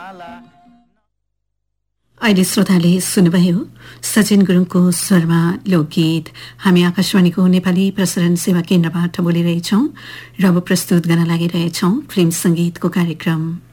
अहिले श्रोताले सुन्नुभयो सचिन गुरुङको स्वरमा लोकगीत। हामी आकाशवाणीको नेपाली प्रसारण सेवा केन्द्रबाट बोलिरहेछौं र अब प्रस्तुत गर्न लागिरहेछौं फिल्म संगीतको कार्यक्रम।